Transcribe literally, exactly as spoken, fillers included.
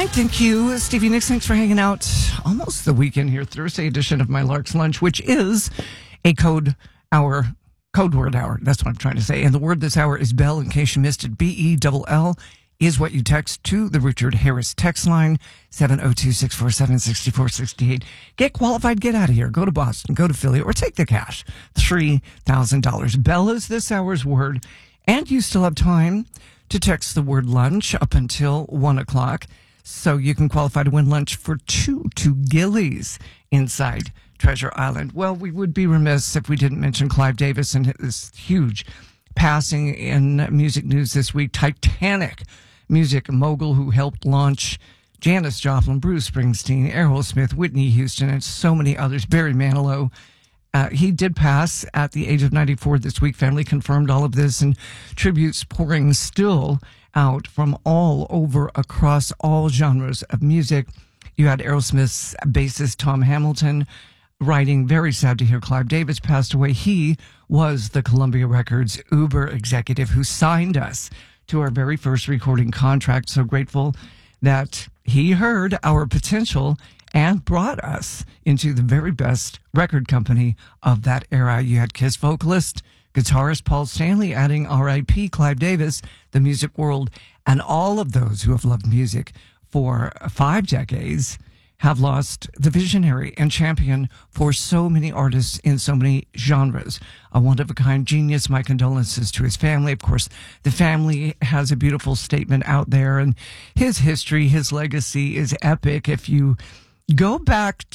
right, thank you, Stevie Nicks. Thanks for hanging out almost the weekend here, Thursday edition of My Lark's Lunch, which is a code hour, code word hour. That's what I'm trying to say. And the word this hour is Bell, in case you missed it. B E L L is what you text to the Richard Harris text line, seven oh two, six four seven, six four six eight. Get qualified, get out of here. Go to Boston, go to Philly, or take the cash. three thousand dollars. Bell is this hour's word, and you still have time to text the word lunch up until one o'clock. So you can qualify to win lunch for two to Gillies inside Treasure Island. Well, we would be remiss if we didn't mention Clive Davis and this huge passing in music news this week. Titanic music mogul who helped launch Janis Joplin, Bruce Springsteen, Aerosmith, Whitney Houston, and so many others. Barry Manilow. Uh, he did pass at the age of ninety-four this week. Family confirmed all of this, and tributes pouring still out from all over across all genres of music. You had Aerosmith's bassist Tom Hamilton writing, very sad to hear Clive Davis passed away. He was the Columbia Records Uber executive who signed us to our very first recording contract. So grateful that he heard our potential and brought us into the very best record company of that era. You had Kiss vocalist, guitarist Paul Stanley adding R I P Clive Davis, the music world, and all of those who have loved music for five decades have lost the visionary and champion for so many artists in so many genres. A one-of-a-kind genius. My condolences to his family. Of course, the family has a beautiful statement out there, and his history, his legacy is epic. If you go back